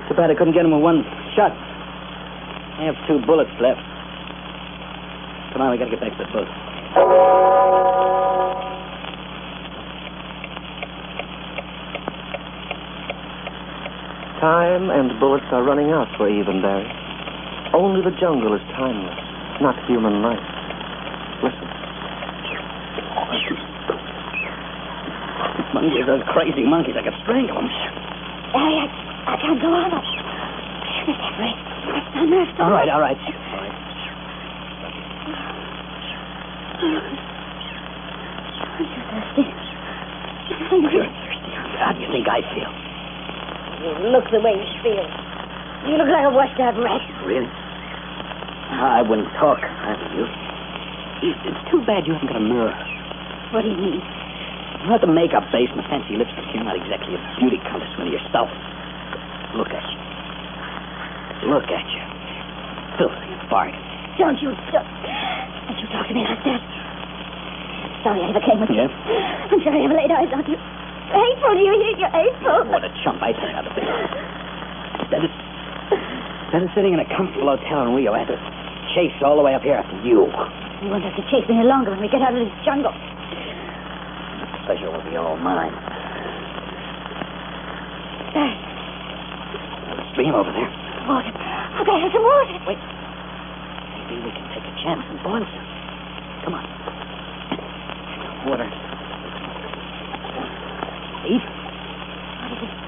Too bad I couldn't get him with one shot. I have 2 bullets left. Come on, we gotta get back to the boat. Time and bullets are running out for Eve and Barry. Only the jungle is timeless, not human life. Listen. Monkeys, those crazy monkeys. I could strangle them. Barry, I can't go on. Miss Avery, I'm nervous. All right. Aren't you thirsty? You're thirsty. How do you think I feel? You look the way you feel. You look like a washed-out rat. Really? I wouldn't talk, I you. It's too bad you haven't got a mirror. What do you mean? Not the makeup base and the fancy lipstick. You're not exactly a beauty contest winner yourself. Look at you. Look at you. Filthy and bargain. Don't you talk to me like that. Sorry I ever came with you. Yeah? I'm sorry I ever laid eyes on you. Hateful, do you hear? You're hateful. What a chump I turned out to be. Instead of sitting in a comfortable hotel in Rio, I had to chase all the way up here after you. You won't have to chase me any longer when we get out of this jungle. The pleasure will be all mine. There. There's a stream over there. Water. I'll get her some water. Wait. Maybe we can take a chance and boil some. Come on. Water. Eve? What is it?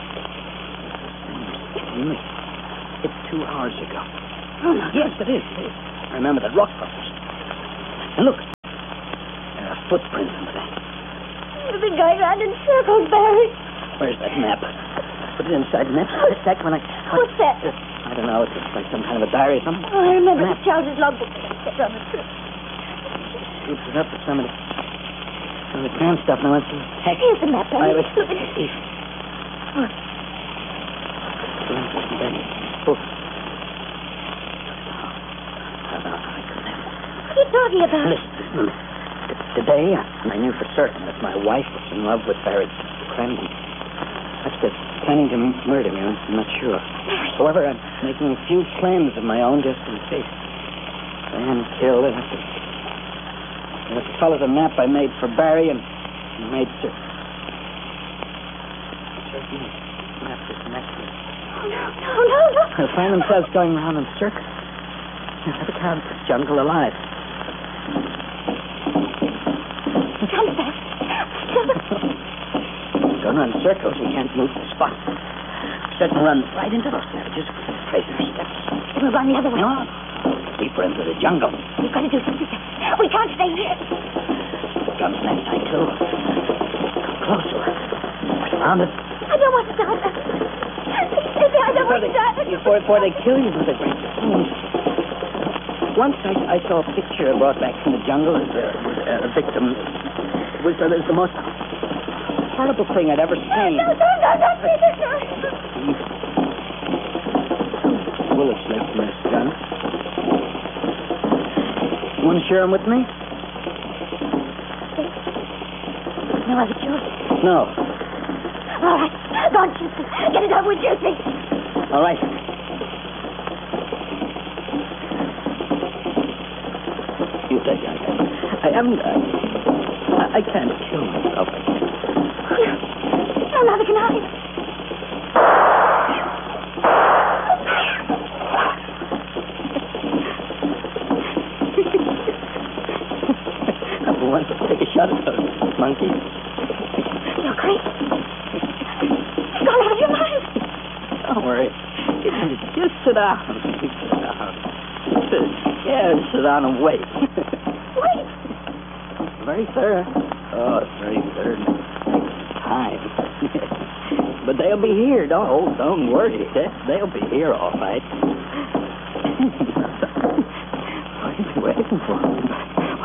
It's 2 hours ago. Oh, no. Yes, it is. I remember the rock crawlers. And look. There are footprints under that. You've been going round in circles, Barry. Where's that map? Put it inside the net. A sec when I... What's that? I don't know. It's like some kind of a diary or something. Oh, I remember Map. the Charles's logbook that I kept on the trip. Scoops it up with some of the cram stuff. Now let's see. Heck. Here's the map, Barry. Look Look at it. Eve. What? Book. What are you talking about? Listen. Today, I knew for certain that my wife was in love with Barry Cranston. That's good. Planning to murder me, I'm not sure. However, I'm making a few claims of my own just in case. If I am killed, I have to follow the map I made for Barry and made certain. Map is next. No. They'll find themselves going around in circles. Never count this jungle alive. Come back. Going around in circles, we can't move the spot. Certain run right into those savages. Trace their steps. We'll run the other way. No. Deeper into the jungle. We've got to do something. We can't stay here. Guns that side, too. Come closer. We're surrounded. I don't want to die. I don't want to die. Before they kill you with a great spoon. Once I saw a picture brought back from the jungle as a victim. It was the most horrible thing I'd ever seen. No, Bullets left in this gun. You want to share them with me? No other choice. No. All right. Go on, shoot me. Get it over with, shoot me. All right. You said I haven't. I can't kill myself. I can't. No, neither can I. I want to take a shot at those monkeys. You're crazy. It's gone out of your mind. Don't worry. Just sit down. Sit down and wait. Wait. Very thorough. Oh, it's very thorough. Time. But they'll be here. Don't worry. They'll be here all right. What are you waiting for?